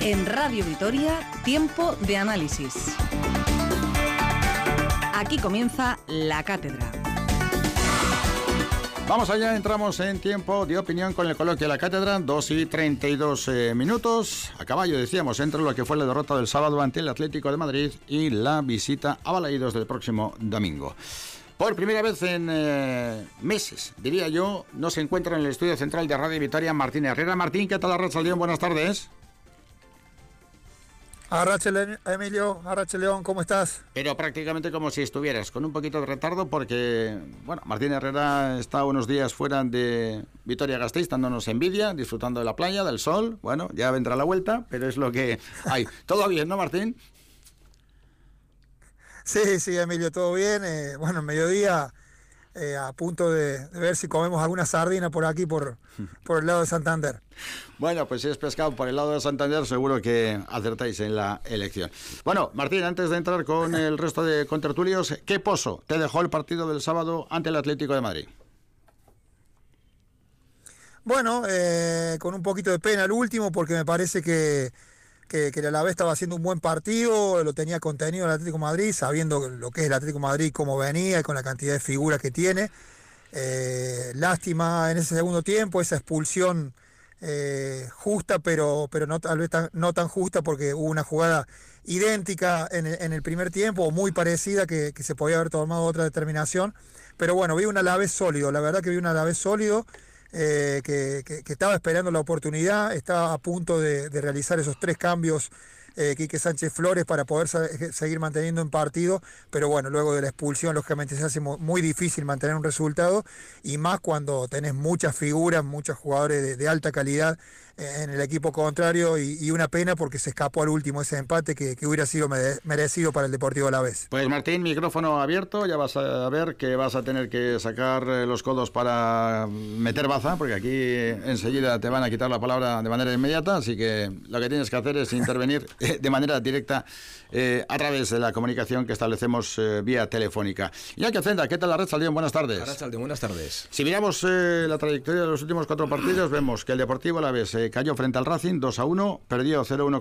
En Radio Vitoria, tiempo de análisis. Aquí comienza La Cátedra. Vamos allá, entramos en tiempo de opinión con el coloquio de La Cátedra, 2:32 minutos. A caballo, decíamos, entre lo que fue la derrota del sábado ante el Atlético de Madrid y la visita a Balaídos del próximo domingo. Por primera vez en meses, diría yo, nos encuentra en el estudio central de Radio Vitoria Martín Herrera. Martín, ¿qué tal, Arratsaldeón? Buenas tardes. Arratsaldeón, Emilio, Arratsaldeón, ¿cómo estás? Pero prácticamente como si estuvieras, con un poquito de retardo, porque, bueno, Martín Herrera está unos días fuera de Vitoria-Gasteiz, dándonos envidia, disfrutando de la playa, del sol. Bueno, ya vendrá la vuelta, pero es lo que hay. ¿Todo bien, no, Martín? Sí, Emilio, todo bien. Bueno, mediodía, a punto de ver si comemos alguna sardina por aquí, por el lado de Santander. Bueno, pues si es pescado por el lado de Santander, seguro que acertáis en la elección. Bueno, Martín, antes de entrar con el resto de contertulios, ¿qué pozo te dejó el partido del sábado ante el Atlético de Madrid? Bueno, con un poquito de pena el último, porque me parece que el Alavés estaba haciendo un buen partido, lo tenía contenido el Atlético de Madrid, sabiendo lo que es el Atlético de Madrid, cómo venía y con la cantidad de figuras que tiene. Lástima en ese segundo tiempo, esa expulsión justa, pero no, tal vez no tan justa, porque hubo una jugada idéntica en el primer tiempo, o muy parecida, que se podía haber tomado otra determinación. Pero bueno, vi un Alavés sólido, la verdad que vi un Alavés sólido. Que estaba esperando la oportunidad, estaba a punto de realizar esos 3 cambios Quique Sánchez Flores para poder seguir manteniendo en partido, pero bueno, luego de la expulsión lógicamente se hace muy difícil mantener un resultado, y más cuando tenés muchas figuras, muchos jugadores de alta calidad en el equipo contrario, y una pena porque se escapó al último ese empate que hubiera sido merecido para el Deportivo Alavés. Pues Martín, micrófono abierto, ya vas a ver que vas a tener que sacar los codos para meter baza, porque aquí enseguida te van a quitar la palabra de manera inmediata, así que lo que tienes que hacer es intervenir de manera directa a través de la comunicación que establecemos vía telefónica. Iñaki Hacenda, ¿qué tal, Arratsaldeón? Buenas tardes. Arratsaldeón, buenas tardes. Si miramos la trayectoria de los últimos 4 partidos, vemos que el Deportivo Alavés cayó frente al Racing 2-1, perdió 0-1